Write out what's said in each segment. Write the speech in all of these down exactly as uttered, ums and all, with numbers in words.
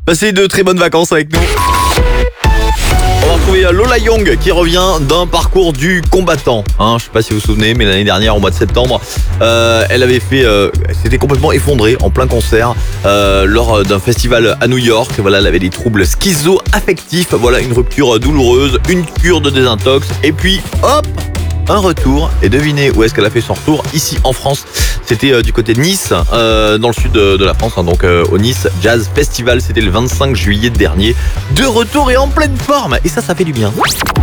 Passez de très bonnes vacances avec nous. On va retrouver Lola Young qui revient d'un parcours du combattant. Hein, je sais pas si vous vous souvenez, mais l'année dernière, au mois de septembre, euh, elle avait fait, euh, s'était complètement effondrée en plein concert euh, lors d'un festival à New York. Voilà, elle avait des troubles schizo-affectifs. Voilà, une rupture douloureuse, une cure de désintox, et puis hop, un retour. Et devinez où est-ce qu'elle a fait son retour? Ici en France. C'était euh, du côté de Nice, euh, dans le sud de, de la France, hein, donc euh, au Nice Jazz Festival. C'était le vingt-cinq juillet dernier. De retour et en pleine forme. Et ça, ça fait du bien.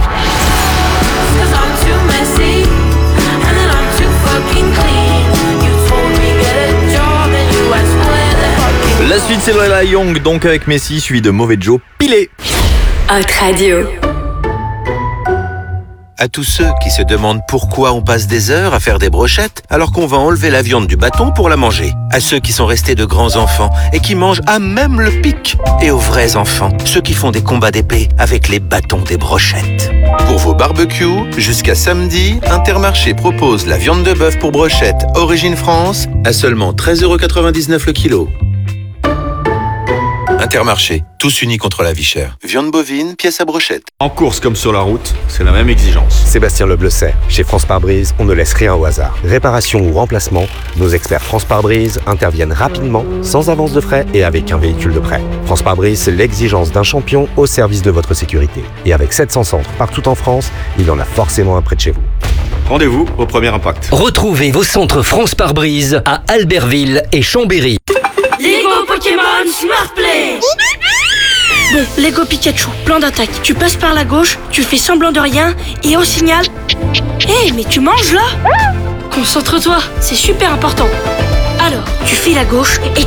La suite, c'est Lola Young, donc avec Messi, suivi de Mauvais Joe, Pilé. Hot Radio. À tous ceux qui se demandent pourquoi on passe des heures à faire des brochettes alors qu'on va enlever la viande du bâton pour la manger. À ceux qui sont restés de grands enfants et qui mangent à même le pic. Et aux vrais enfants, ceux qui font des combats d'épée avec les bâtons des brochettes. Pour vos barbecues, jusqu'à samedi, Intermarché propose la viande de bœuf pour brochette Origine France à seulement treize euros quatre-vingt-dix-neuf le kilo. Intermarché, tous unis contre la vie chère. Viande bovine, pièce à brochette. En course comme sur la route, c'est la même exigence. Sébastien Loeb le sait. Chez France Pare-Brise, on ne laisse rien au hasard. Réparation ou remplacement, nos experts France Pare-Brise interviennent rapidement, sans avance de frais et avec un véhicule de prêt. France Pare-Brise, c'est l'exigence d'un champion au service de votre sécurité. Et avec sept cents centres partout en France, il y en a forcément un près de chez vous. Rendez-vous au premier impact. Retrouvez vos centres France Pare-Brise à Albertville et Chambéry. Lego Pokémon Smart Play. Bon, Lego Pikachu, plan d'attaque. Tu passes par la gauche, tu fais semblant de rien, et au signal... Hé, hey, mais tu manges là? Concentre-toi, c'est super important. Alors, tu fais la gauche et...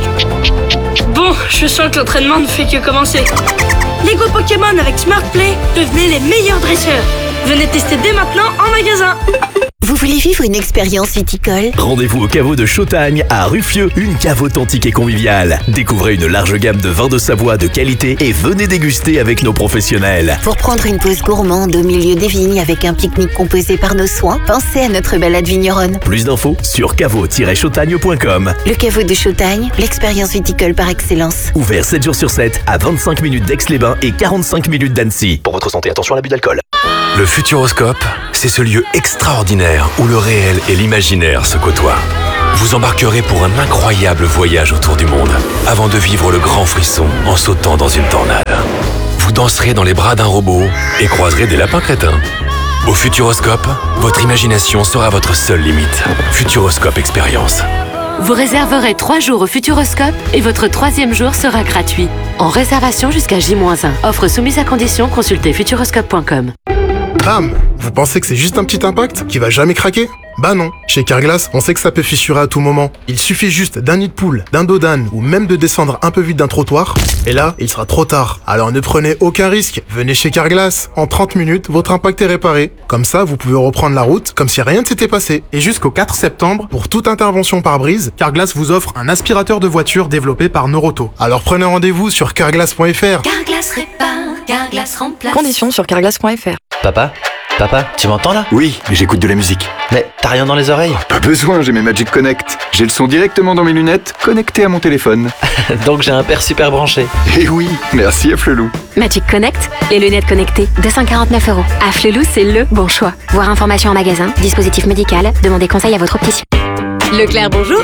Bon, je sens que l'entraînement ne fait que commencer. Lego Pokémon avec Smart Play, devenez les meilleurs dresseurs. Venez tester dès maintenant en magasin. Vous voulez vivre une expérience viticole? Rendez-vous au caveau de Chautagne à Ruffieux, une cave authentique et conviviale. Découvrez une large gamme de vins de Savoie de qualité et venez déguster avec nos professionnels. Pour prendre une pause gourmande au milieu des vignes avec un pique-nique composé par nos soins, pensez à notre balade vigneronne. Plus d'infos sur caveau tiret chautagne point com. Le caveau de Chautagne, l'expérience viticole par excellence. Ouvert sept jours sur sept à vingt-cinq minutes d'Aix-les-Bains et quarante-cinq minutes d'Annecy. Pour votre santé, attention à l'abus d'alcool. Le Futuroscope, c'est ce lieu extraordinaire où le réel et l'imaginaire se côtoient. Vous embarquerez pour un incroyable voyage autour du monde, avant de vivre le grand frisson en sautant dans une tornade. Vous danserez dans les bras d'un robot et croiserez des lapins crétins. Au Futuroscope, votre imagination sera votre seule limite. Futuroscope Expérience. Vous réserverez trois jours au Futuroscope et votre troisième jour sera gratuit. En réservation jusqu'à J moins un. Offre soumise à condition, consultez futuroscope point com. Bam! Vous pensez que c'est juste un petit impact qui va jamais craquer? Bah non. Chez Carglass, on sait que ça peut fissurer à tout moment. Il suffit juste d'un nid de poule, d'un dos d'âne ou même de descendre un peu vite d'un trottoir. Et là, il sera trop tard. Alors ne prenez aucun risque. Venez chez Carglass. En trente minutes, votre impact est réparé. Comme ça, vous pouvez reprendre la route comme si rien ne s'était passé. Et jusqu'au quatre septembre, pour toute intervention pare-brise, Carglass vous offre un aspirateur de voiture développé par Noroto. Alors prenez rendez-vous sur carglass point f r. Carglass répare, Carglass remplace. Conditions sur carglass point f r. Papa? Papa, tu m'entends là? Oui, mais j'écoute de la musique. Mais t'as rien dans les oreilles? Pas besoin, j'ai mes Magic Connect. J'ai le son directement dans mes lunettes, connecté à mon téléphone. Donc j'ai un père super branché. Eh oui, merci à Flelou. Magic Connect, les lunettes connectées, deux cent quarante-neuf euros. À Flelou, c'est le bon choix. Voir information en magasin, dispositif médical, demandez conseil à votre opticien. Leclerc, bonjour.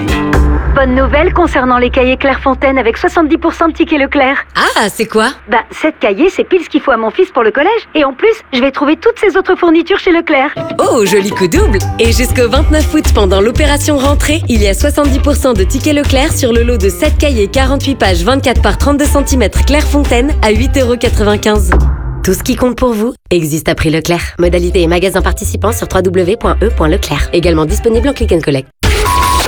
Bonne nouvelle concernant les cahiers Clairefontaine avec soixante-dix pour cent de tickets Leclerc. Ah, c'est quoi? Bah, sept cahiers, c'est pile ce qu'il faut à mon fils pour le collège. Et en plus, je vais trouver toutes ces autres fournitures chez Leclerc. Oh, joli coup double. Et jusqu'au vingt-neuf août, pendant l'opération rentrée, il y a soixante-dix pour cent de tickets Leclerc sur le lot de sept cahiers quarante-huit pages vingt-quatre par trente-deux centimètres Clairefontaine à huit euros quatre-vingt-quinze. Tout ce qui compte pour vous existe à prix Leclerc. Modalité et magasin participants sur w w w point e point leclerc. Également disponible en click and collect.